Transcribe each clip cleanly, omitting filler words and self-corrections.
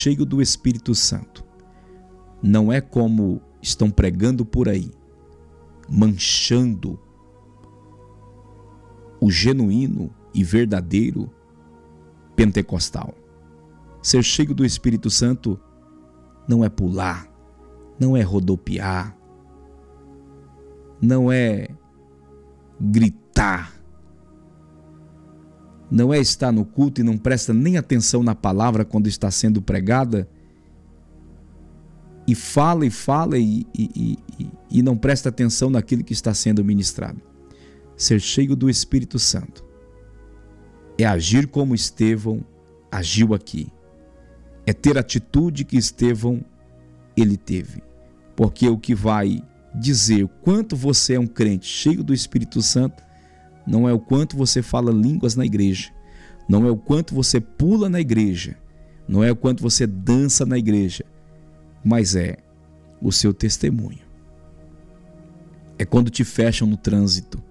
cheio do Espírito Santo. Não é como estão pregando por aí, manchando o genuíno e verdadeiro pentecostal. Ser cheio do Espírito Santo não é pular, não é rodopiar, não é gritar, não é estar no culto e não presta nem atenção na palavra quando está sendo pregada, e fala e não presta atenção naquilo que está sendo ministrado. Ser cheio do Espírito Santo é agir como Estevão agiu aqui, é ter a atitude que Estevão ele teve, porque o que vai dizer o quanto você é um crente cheio do Espírito Santo não é o quanto você fala línguas na igreja, não é o quanto você pula na igreja, não é o quanto você dança na igreja, mas é o seu testemunho. É quando te fecham no trânsito.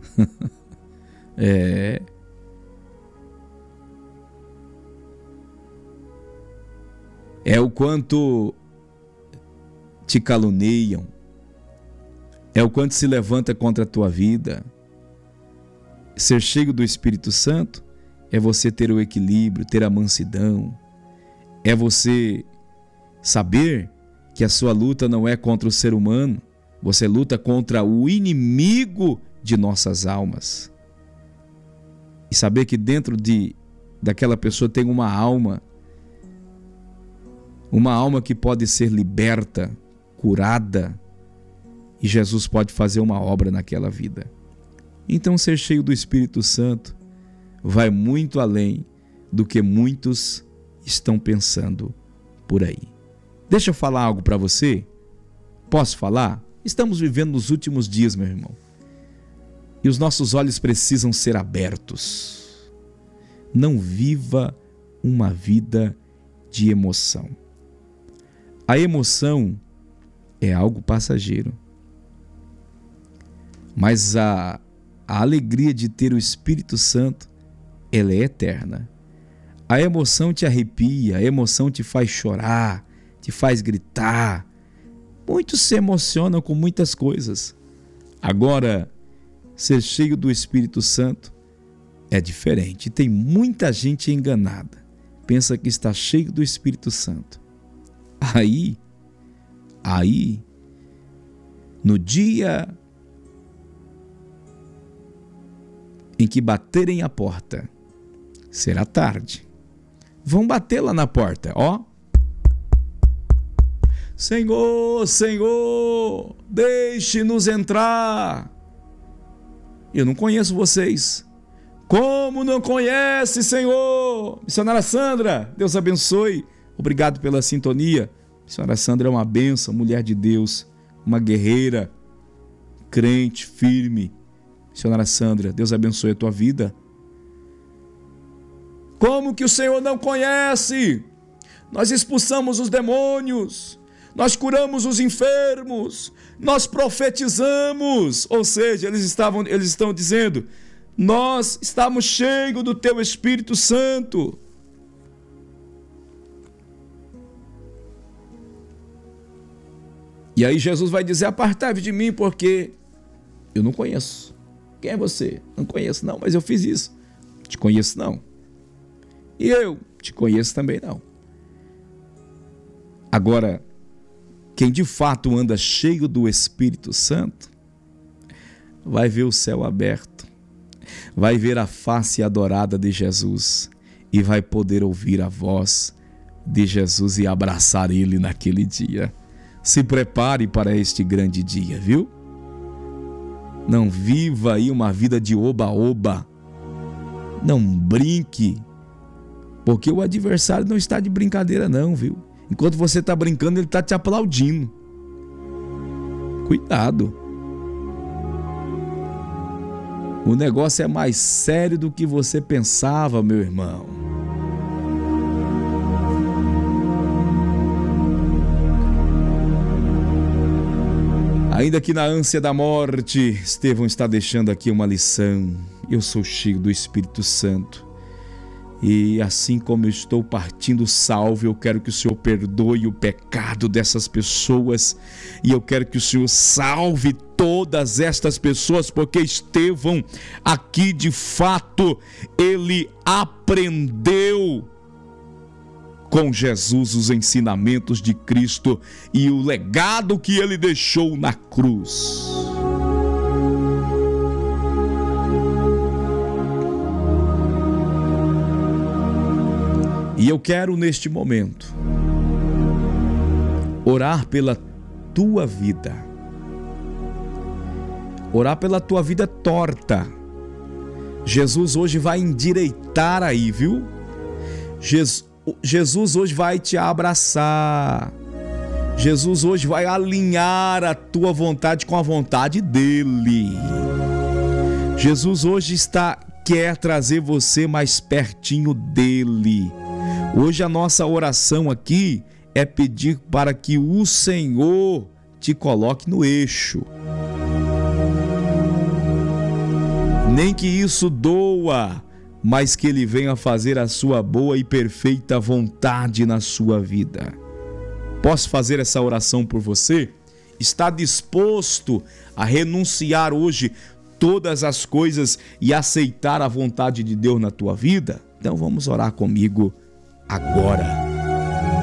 É o quanto te caluniam, é o quanto se levanta contra a tua vida. Ser cheio do Espírito Santo é você ter o equilíbrio, ter a mansidão, é você saber que a sua luta não é contra o ser humano, você luta contra o inimigo de nossas almas. E saber que dentro daquela pessoa tem uma alma que pode ser liberta, curada, e Jesus pode fazer uma obra naquela vida. Então, ser cheio do Espírito Santo vai muito além do que muitos estão pensando por aí. Deixa eu falar algo para você. Posso falar? Estamos vivendo nos últimos dias, meu irmão. E os nossos olhos precisam ser abertos. Não viva uma vida de emoção. A emoção é algo passageiro. Mas a alegria de ter o Espírito Santo, ela é eterna. A emoção te arrepia, a emoção te faz chorar, te faz gritar. Muitos se emocionam com muitas coisas. Agora, ser cheio do Espírito Santo é diferente. Tem muita gente enganada. Pensa que está cheio do Espírito Santo. Aí, no dia em que baterem a porta, será tarde. Vão bater lá na porta, ó. Senhor, Senhor, deixe-nos entrar. Eu não conheço vocês. Como não conhece, Senhor? Missionária Sandra, Deus abençoe. Obrigado pela sintonia. Missionária Sandra é uma bênção, mulher de Deus, uma guerreira, crente, firme. Missionária Sandra, Deus abençoe a tua vida. Como que o Senhor não conhece? Nós expulsamos os demônios, nós curamos os enfermos, nós profetizamos. Ou seja, eles estão dizendo, nós estamos cheios do teu Espírito Santo. E aí Jesus vai dizer, apartai-vos de mim, porque eu não conheço. Quem é você? Não conheço não, mas eu fiz isso. Te conheço não. E eu te conheço também não. Agora, quem de fato anda cheio do Espírito Santo, vai ver o céu aberto, vai ver a face adorada de Jesus e vai poder ouvir a voz de Jesus e abraçar Ele naquele dia. Se prepare para este grande dia, viu? Não viva aí uma vida de oba-oba. Não brinque, porque o adversário não está de brincadeira não, viu? Enquanto você está brincando, ele está te aplaudindo. Cuidado. O negócio é mais sério do que você pensava, meu irmão. Ainda que na ânsia da morte, Estevão está deixando aqui uma lição. Eu sou cheio do Espírito Santo. E assim como eu estou partindo salvo, eu quero que o Senhor perdoe o pecado dessas pessoas. E eu quero que o Senhor salve todas estas pessoas, porque Estevão aqui de fato, ele aprendeu com Jesus os ensinamentos de Cristo e o legado que ele deixou na cruz. E eu quero neste momento orar pela tua vida. Orar pela tua vida torta. Jesus hoje vai endireitar aí, viu? Jesus hoje vai te abraçar. Jesus hoje vai alinhar a tua vontade com a vontade dele. Jesus hoje quer trazer você mais pertinho dele. Hoje a nossa oração aqui é pedir para que o Senhor te coloque no eixo. Nem que isso doa, mas que Ele venha fazer a sua boa e perfeita vontade na sua vida. Posso fazer essa oração por você? Está disposto a renunciar hoje todas as coisas e aceitar a vontade de Deus na tua vida? Então vamos orar comigo agora.